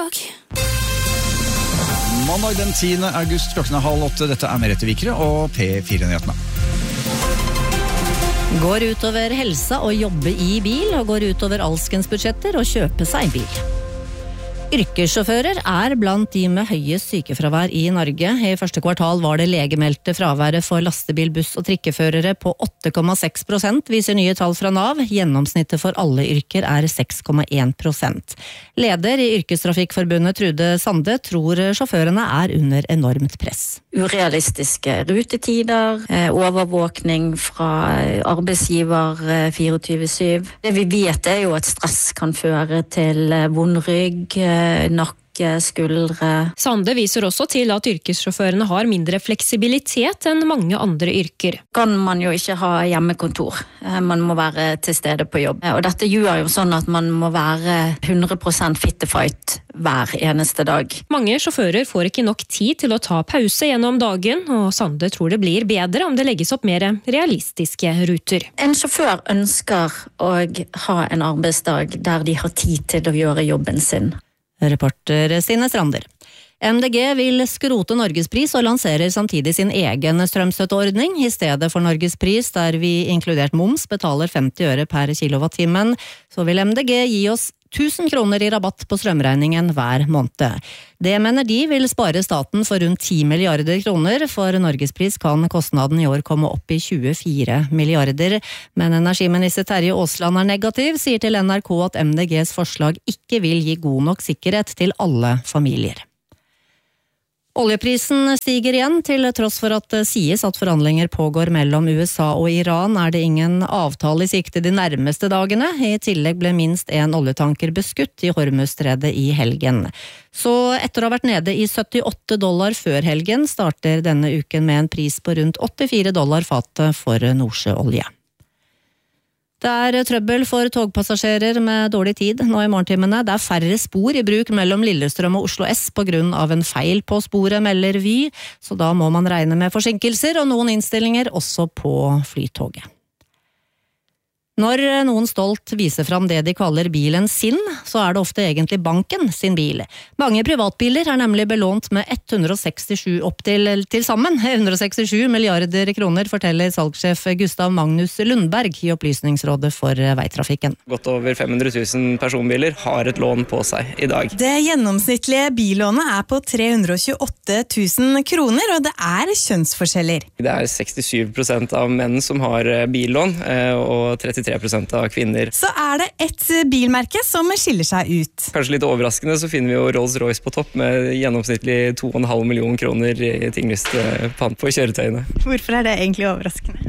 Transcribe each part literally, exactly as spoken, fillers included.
dag. Mandag den tiende august klokken er halv åtte. Dette er Merete Vikre og P fire-nyhetene. Går utover helsa og jobbe i bil, og går utover alskens budsjetter og kjøpe seg bil. Yrkessjåfører er blant de med høyest sykefravær i Norge. I første kvartal var det legemeldte fraværet for lastebil, buss og trikkeførere på åtte komma seks prosent, viser nye tall fra Nav. Gjennomsnittet for alle yrker er seks komma en prosent. Leder i Yrkestrafikkforbundet Trude Sande tror sjåførene er under enormt press. Urealistiske rutetider, overvåkning fra arbeidsgiver tjuefire syv. Det vi vet er jo at stress kan føre til vond rygg, nakke, skuldre. Sande viser også til at yrkessjåførene har mindre fleksibilitet enn mange andre yrker. Kan man jo ikke ha hjemmekontor. Man må være til stede på jobb. Og dette gjør jo sånn at man må være hundre prosent fit to fight hver eneste dag. Mange sjåfører får ikke nok tid til å ta pause gjennom dagen, og Sande tror det blir bedre om det legges opp mer realistiske ruter. En sjåfør ønsker å ha en arbeidsdag der de har tid til å gjøre jobben sin. Reporter Stine Strander. M D G vil skrote Norgespris og lanserer samtidig sin egen strømstøtteordning. I stedet for Norgespris, der vi inkludert moms betaler femti øre per kilowattimen, så vil M D G gi oss tusen kroner i rabatt på strømregningen hver måned. Det mener de vil spare staten for rundt ti milliarder kroner, for Norgespris kan kostnaden i år komme opp i tjuefire milliarder. Men energiminister Terje Aasland er negativ, sier til N R K at M D Gs forslag ikke vil gi god nok sikkerhet til alle familier. Oljeprisen stiger igjen, til tross for at det sies at forhandlinger pågår mellom U S A og Iran, er det ingen avtale i sikte de nærmeste dagene. I tillegg ble minst en oljetanker beskutt i Hormuzstredet i helgen. Så etter å ha vært nede i syttiåtte dollar før helgen, starter denne uken med en pris på rundt åttifire dollar fatet for nordsjøolje. Det er trøbbel for togpassasjerer med dårlig tid nå i morgentimene. Det er færre spor i bruk mellom Lillestrøm og Oslo S på grunn av en feil på sporet, melder Vy, så da må man regne med forsinkelser og noen innstillinger også på flytoget. Når noen stolt viser fram det de kaller bilen sin, så er det ofte egentlig banken sin bil. Mange privatbiler er nemlig belånt med hundre og sekstisju opp til, til sammen hundre og sekstisju milliarder kroner, forteller salgssjef Gustav Magnus Lundberg i Opplysningsrådet for veitrafikken. Godt over fem hundre tusen personbiler har et lån på seg i dag. Det gjennomsnittlige billånet er på tre hundre og tjueåtte tusen kroner, og det er kjønnsforskjeller. Det er sekstisju prosent av menn som har billån, og trettitre prosent av kvinner. Så er det et bilmerke som skiller seg ut. Kanskje litt overraskende så finner vi jo Rolls-Royce på topp med gjennomsnittlig to komma fem million kroner i tinglyst pant på kjøretøyene. Hvorfor er det egentlig overraskende?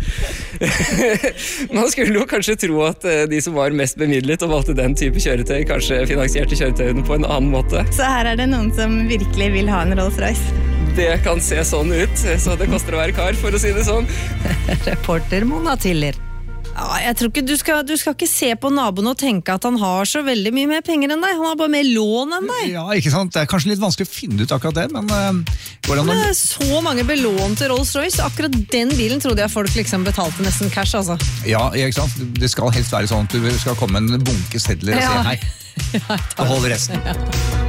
Man skulle jo kanskje tro at de som var mest bemidlet og valgte den type kjøretøy, kanskje finansierte kjøretøyene på en annen måte. Så her er det noen som virkelig vil ha en Rolls-Royce. Det kan se sånn ut, så det koster å være kar, for å si det sånn. Reporter Mona Tiller. Ja, jeg tror ikke, du skal, du skal ikke se på naboen og tenke at han har så veldig mye mer penger enn deg. Han har bare mer lån enn deg. Ja, ikke sant? Det er kanskje litt vanskelig å finne ut akkurat det, men uh, går det an å... Det er så mange belån til Rolls-Royce. Akkurat den bilen trodde jeg folk liksom betalte nesten cash, altså. Ja, ikke sant? Det skal helst være sånn at du skal komme en bunke sedler og ja. si hei. Ja, og holde resten. Ja.